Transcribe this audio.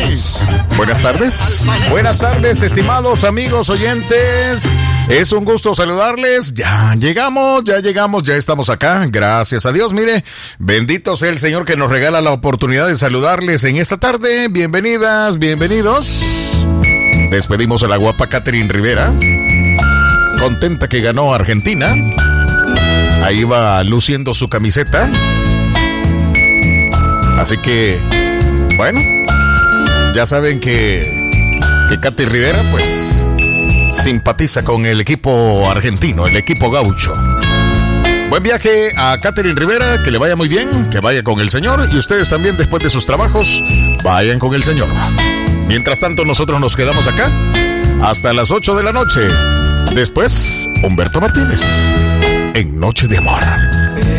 Buenas tardes. Buenas tardes, estimados amigos oyentes. Es un gusto saludarles. Ya llegamos, ya estamos acá. Gracias a Dios. Mire, bendito sea el Señor que nos regala la oportunidad de saludarles en esta tarde. Bienvenidas, bienvenidos. Despedimos a la guapa Catherine Rivera. Contenta que ganó Argentina. Ahí va luciendo su camiseta. Así que, bueno, ya saben que Katy Rivera, pues, simpatiza con el equipo argentino, el equipo gaucho. Buen viaje a Catherine Rivera, que le vaya muy bien, que vaya con el Señor. Y ustedes también, después de sus trabajos, vayan con el Señor. Mientras tanto, nosotros nos quedamos acá hasta las 8 de la noche. Después, Humberto Martínez, en Noche de Amor.